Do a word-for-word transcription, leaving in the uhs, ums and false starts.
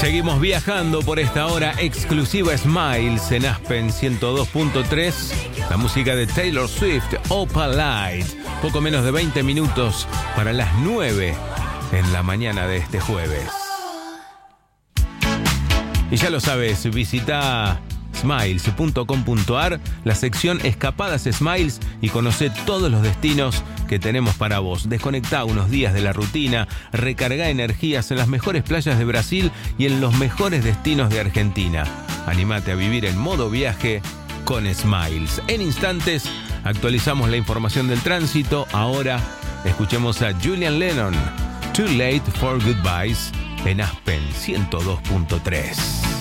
Seguimos viajando por esta hora exclusiva Smiles en Aspen ciento dos punto tres. La música de Taylor Swift, Opalite. Poco menos de veinte minutos para las nueve en la mañana de este jueves. Y ya lo sabes, visita smiles punto com punto a r, la sección Escapadas Smiles, y conoce todos los destinos que tenemos para vos. Desconectá unos días de la rutina, recargá energías en las mejores playas de Brasil y en los mejores destinos de Argentina. Animate a vivir en modo viaje con Smiles. En instantes actualizamos la información del tránsito. Ahora escuchemos a Julian Lennon, Too Late for Goodbyes, en Aspen ciento dos punto tres.